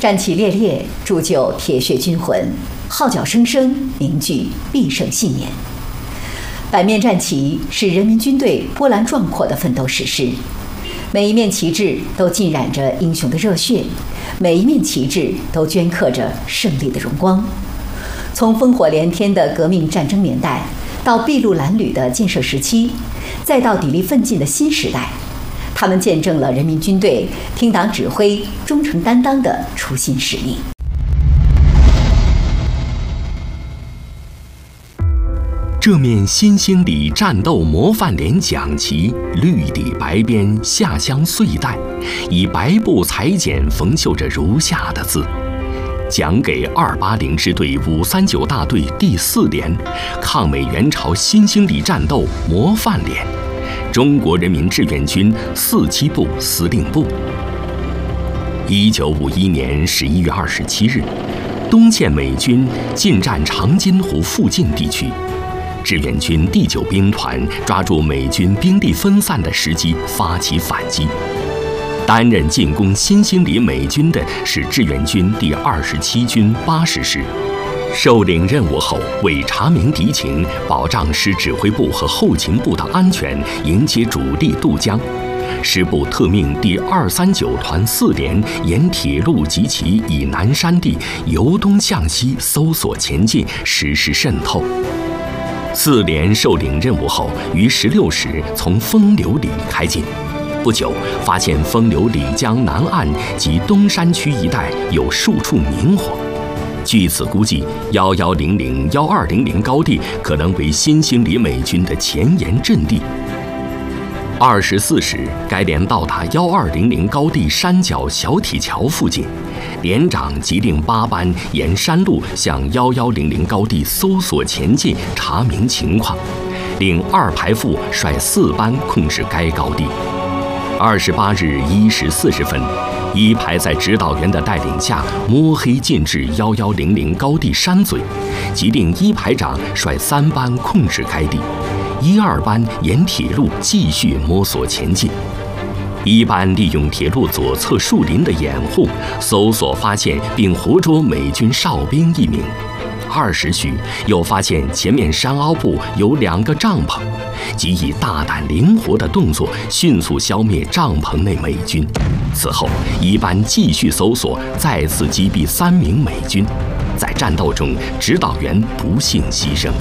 战旗猎猎，铸就铁血军魂，号角声声，凝聚必胜信念。百面战旗是人民军队波澜壮阔的奋斗史诗，每一面旗帜都浸染着英雄的热血，每一面旗帜都镌刻着胜利的荣光。从烽火连天的革命战争年代，到筚路蓝缕的建设时期，再到砥砺奋进的新时代，他们见证了人民军队听党指挥、忠诚担当的初心使命。 这面新兴里战斗模范连奖旗，绿底白边，下镶穗带，以白布裁剪缝绣着如下的字：奖给280支队539大队第4连，抗美援朝新兴里战斗模范连，中国人民志愿军47部司令部。1951年11月27日，东线美军进占长津湖附近地区。志愿军第9兵团抓住美军兵力分散的时机，发起反击。担任进攻新兴里美军的是志愿军第27军80师。受领任务后，为查明敌情，保障师指挥部和后勤部的安全，迎接主力渡江。师部特命第239团4连沿铁路及其以南山地由东向西搜索前进，实施渗透。4连受领任务后，于16时从风流里开进。不久，发现风流里江南岸及东山区一带有数处明火。据此估计，1100、1200高地可能为新兴里美军的前沿阵地。24时，该连到达1200高地山脚小铁桥附近，连长即令8班沿山路向1100高地搜索前进，查明情况，令2排副率4班控制该高地。28日1时40分，1排在指导员的带领下摸黑进至1100高地山嘴，即令1排长率3班控制该地。1、2班沿铁路继续摸索前进。1班利用铁路左侧树林的掩护，搜索发现并活捉美军哨兵1名。20许，又发现前面山凹部有2个帐篷，即以大胆灵活的动作迅速消灭帐篷内美军。此后，1班继续搜索，再次击毙3名美军。在战斗中，指导员不幸牺牲。